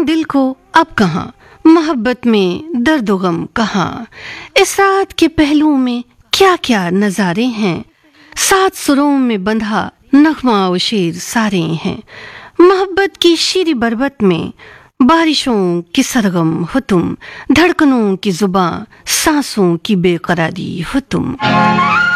इन दिल को अब कहाँ, मोहब्बत में दर्द व गम कहाँ। इस रात के पहलू में क्या क्या नजारे हैं, सात सुरों में बंधा नगमा व शेर सारे हैं। मोहब्बत की शीरी बरबत में बारिशों की सरगम हो तुम, धड़कनों की जुबां, सांसों की बेकरारी हो तुम।